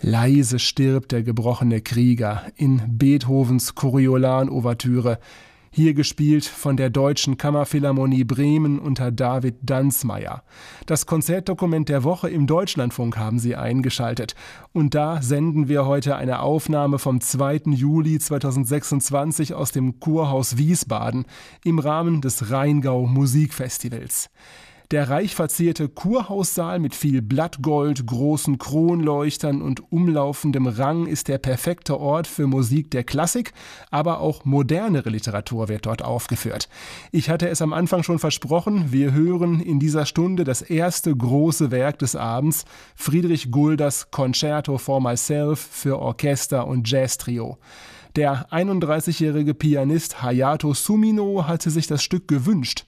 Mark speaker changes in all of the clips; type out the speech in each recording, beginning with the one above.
Speaker 1: Leise stirbt der gebrochene Krieger in Beethovens Coriolan-Ouvertüre, hier gespielt von der Deutschen Kammerphilharmonie Bremen unter David Danzmaier. Das Konzertdokument der Woche im Deutschlandfunk haben Sie eingeschaltet. Und da senden wir heute eine Aufnahme vom 2. Juli 2026 aus dem Kurhaus Wiesbaden im Rahmen des Rheingau Musikfestivals. Der reich verzierte Kurhaussaal mit viel Blattgold, großen Kronleuchtern und umlaufendem Rang ist der perfekte Ort für Musik der Klassik, aber auch modernere Literatur wird dort aufgeführt. Ich hatte es am Anfang schon versprochen, wir hören in dieser Stunde das erste große Werk des Abends, Friedrich Gulders Concerto for Myself für Orchester und Jazztrio. Der 31-jährige Pianist Hayato Sumino hatte sich das Stück gewünscht.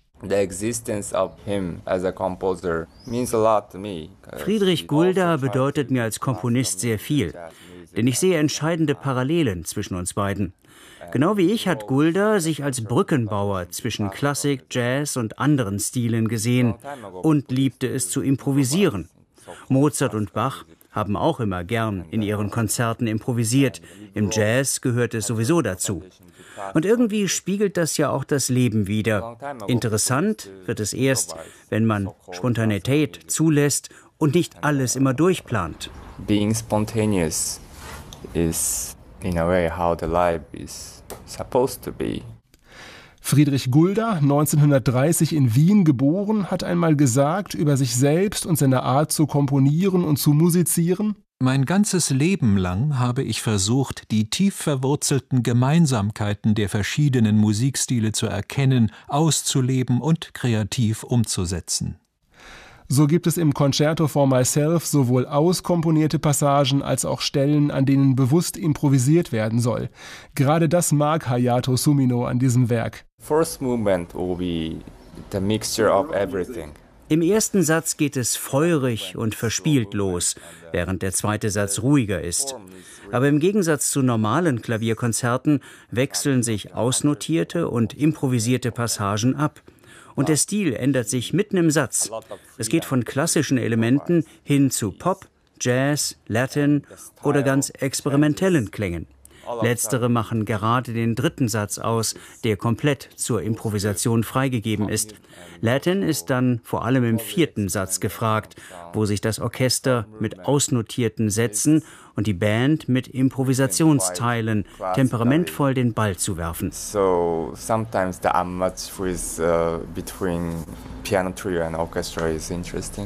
Speaker 2: Friedrich Gulda bedeutet mir als Komponist sehr viel, denn ich sehe entscheidende Parallelen zwischen uns beiden. Genau wie ich hat Gulda sich als Brückenbauer zwischen Klassik, Jazz und anderen Stilen gesehen und liebte es zu improvisieren. Mozart und Bach haben auch immer gern in ihren Konzerten improvisiert. Im Jazz gehört es sowieso dazu. Und irgendwie spiegelt das ja auch das Leben wider. Interessant wird es erst, wenn man Spontanität zulässt und nicht alles immer durchplant.
Speaker 3: Being spontaneous is in a way how the life is supposed to be.
Speaker 1: Friedrich Gulda, 1930 in Wien geboren, hat einmal gesagt über sich selbst und seine Art zu komponieren und zu musizieren:
Speaker 4: Mein ganzes Leben lang habe ich versucht, die tief verwurzelten Gemeinsamkeiten der verschiedenen Musikstile zu erkennen, auszuleben und kreativ umzusetzen.
Speaker 1: So gibt es im Concerto for Myself sowohl auskomponierte Passagen als auch Stellen, an denen bewusst improvisiert werden soll. Gerade das mag Hayato Sumino an diesem Werk.
Speaker 3: First movement will be the mixture of everything.
Speaker 2: Im ersten Satz geht es feurig und verspielt los, während der zweite Satz ruhiger ist. Aber im Gegensatz zu normalen Klavierkonzerten wechseln sich ausnotierte und improvisierte Passagen ab. Und der Stil ändert sich mitten im Satz. Es geht von klassischen Elementen hin zu Pop, Jazz, Latin oder ganz experimentellen Klängen. Letztere machen gerade den dritten Satz aus, der komplett zur Improvisation freigegeben ist. Latin ist dann vor allem im vierten Satz gefragt, wo sich das Orchester mit ausnotierten Sätzen und die Band mit Improvisationsteilen temperamentvoll den Ball zu werfen.
Speaker 3: So sometimes the unmatch with between piano trio and orchestra is interesting.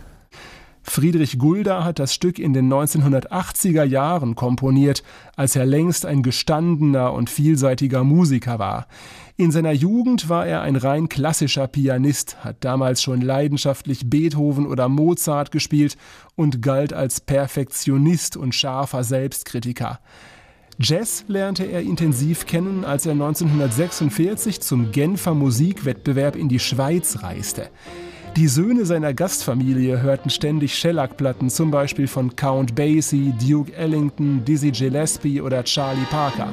Speaker 1: Friedrich Gulda hat das Stück in den 1980er Jahren komponiert, als er längst ein gestandener und vielseitiger Musiker war. In seiner Jugend war er ein rein klassischer Pianist, hat damals schon leidenschaftlich Beethoven oder Mozart gespielt und galt als Perfektionist und scharfer Selbstkritiker. Jazz lernte er intensiv kennen, als er 1946 zum Genfer Musikwettbewerb in die Schweiz reiste. Die Söhne seiner Gastfamilie hörten ständig Shellac-Platten, zum Beispiel von Count Basie, Duke Ellington, Dizzy Gillespie oder Charlie Parker.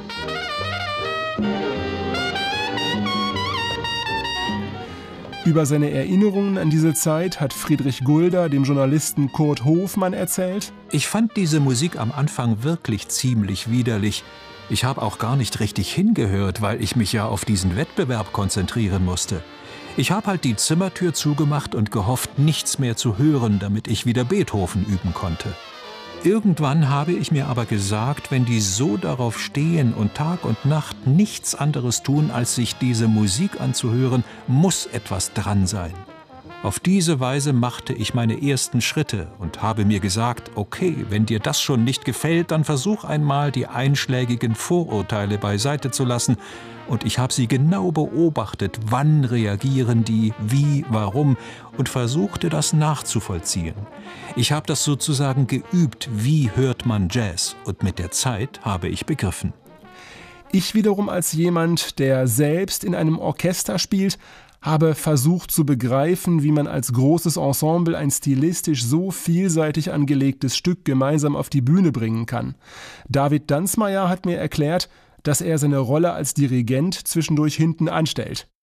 Speaker 1: Über seine Erinnerungen an diese Zeit hat Friedrich Gulda dem Journalisten Kurt Hofmann erzählt:
Speaker 4: Ich fand diese Musik am Anfang wirklich ziemlich widerlich. Ich habe auch gar nicht richtig hingehört, weil ich mich ja auf diesen Wettbewerb konzentrieren musste. Ich habe halt die Zimmertür zugemacht und gehofft, nichts mehr zu hören, damit ich wieder Beethoven üben konnte. Irgendwann habe ich mir aber gesagt, wenn die so darauf stehen und Tag und Nacht nichts anderes tun, als sich diese Musik anzuhören, muss etwas dran sein. Auf diese Weise machte ich meine ersten Schritte und habe mir gesagt, okay, wenn dir das schon nicht gefällt, dann versuch einmal, die einschlägigen Vorurteile beiseite zu lassen. Und ich habe sie genau beobachtet, wann reagieren die, wie, warum, und versuchte das nachzuvollziehen. Ich habe das sozusagen geübt, wie hört man Jazz, und mit der Zeit habe ich begriffen.
Speaker 1: Ich wiederum als jemand, der selbst in einem Orchester spielt, habe versucht zu begreifen, wie man als großes Ensemble ein stilistisch so vielseitig angelegtes Stück gemeinsam auf die Bühne bringen kann. David Danzmaier hat mir erklärt, dass er seine Rolle als Dirigent zwischendurch hinten anstellt.